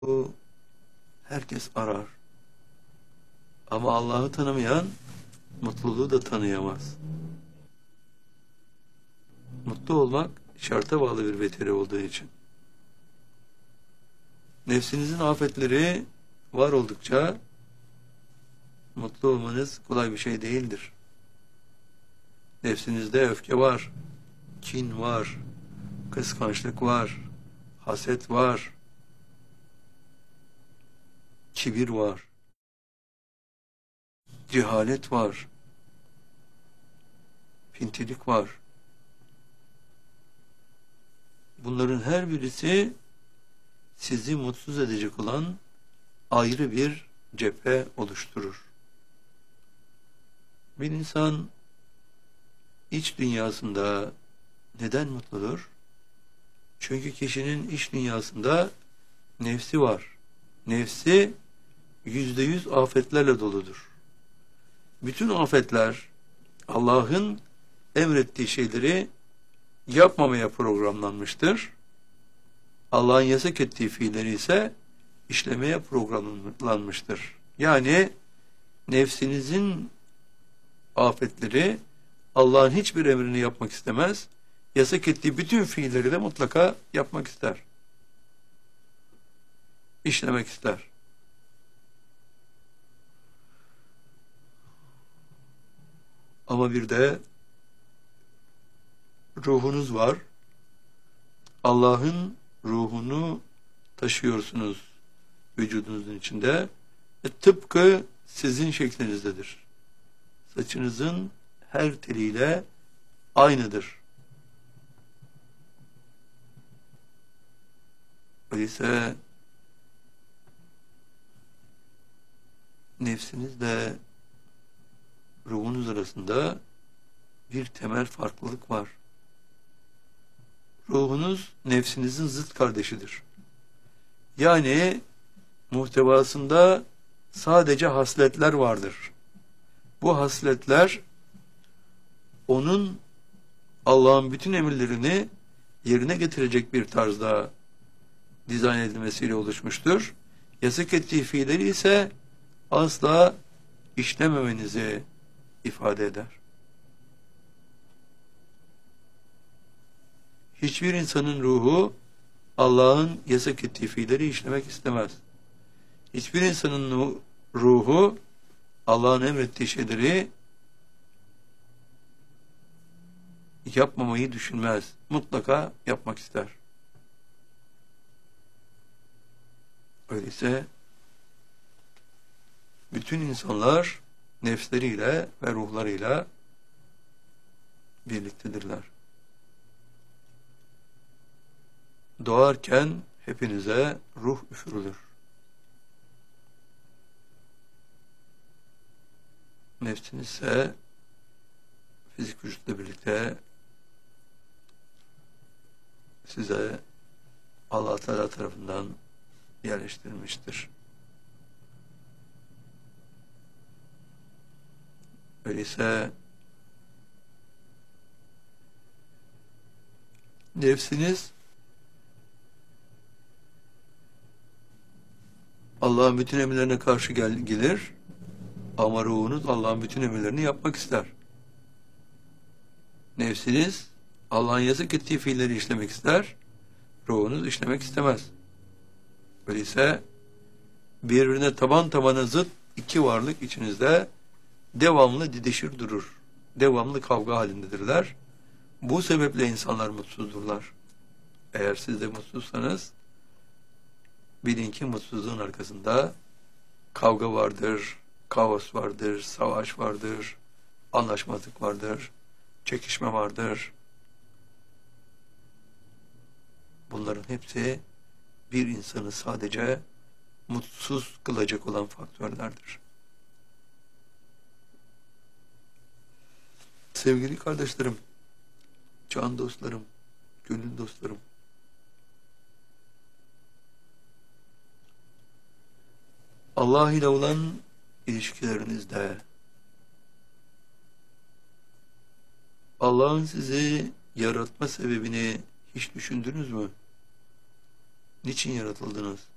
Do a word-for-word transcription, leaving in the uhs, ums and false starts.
Bu herkes arar. Ama Allah'ı tanımayan mutluluğu da tanıyamaz. Mutlu olmak şarta bağlı bir veteri olduğu için. Nefsinizin afetleri var oldukça mutlu olmanız kolay bir şey değildir. Nefsinizde öfke var, kin var, kıskançlık var, haset var, kibir var, cehalet var, pintilik var. Bunların her birisi sizi mutsuz edecek olan ayrı bir cephe oluşturur. Bir insan iç dünyasında neden mutludur? Çünkü kişinin iç dünyasında nefsi var. Nefsi yüzde yüz afetlerle doludur. Bütün afetler Allah'ın emrettiği şeyleri yapmamaya programlanmıştır. Allah'ın yasak ettiği fiilleri ise işlemeye programlanmıştır. Yani nefsinizin afetleri Allah'ın hiçbir emrini yapmak istemez. Yasak ettiği bütün fiilleri de mutlaka yapmak ister. İşlemek ister. Ama bir de ruhunuz var. Allah'ın ruhunu taşıyorsunuz vücudunuzun içinde. E, tıpkı sizin şeklinizdedir. Saçınızın her teliyle aynıdır. Öyleyse nefsinizle ruhunuz arasında bir temel farklılık var. Ruhunuz nefsinizin zıt kardeşidir. Yani muhtevasında sadece hasletler vardır. Bu hasletler onun Allah'ın bütün emirlerini yerine getirecek bir tarzda dizayn edilmesiyle oluşmuştur. Yasak ettiği fiilleri ise asla işlememenizi ifade eder. Hiçbir insanın ruhu Allah'ın yasak ettiği fiilleri işlemek istemez. Hiçbir insanın ruhu Allah'ın emrettiği şeyleri yapmamayı düşünmez. Mutlaka yapmak ister. Öyleyse bütün insanlar nefsleriyle ve ruhlarıyla birliktedirler. Doğarken hepinize ruh üfürülür. Nefsiniz ise fizik vücutla birlikte size Allah Teala tarafından yerleştirilmiştir. Öyleyse nefsiniz Allah'ın bütün emirlerine karşı gel gelir ama ruhunuz Allah'ın bütün emirlerini yapmak ister. Nefsiniz Allah'ın yasak ettiği fiilleri işlemek ister, ruhunuz işlemek istemez. Öyleyse birbirine taban tabana zıt iki varlık içinizde devamlı didişir durur. Devamlı kavga halindedirler. Bu sebeple insanlar mutsuzdurlar. Eğer siz de mutsuzsanız bilin ki mutsuzluğun arkasında kavga vardır, kaos vardır, savaş vardır, anlaşmazlık vardır, çekişme vardır. Bunların hepsi bir insanı sadece mutsuz kılacak olan faktörlerdir. Sevgili kardeşlerim, can dostlarım, gönül dostlarım, Allah ile olan ilişkilerinizde Allah'ın sizi yaratma sebebini hiç düşündünüz mü? Niçin yaratıldınız?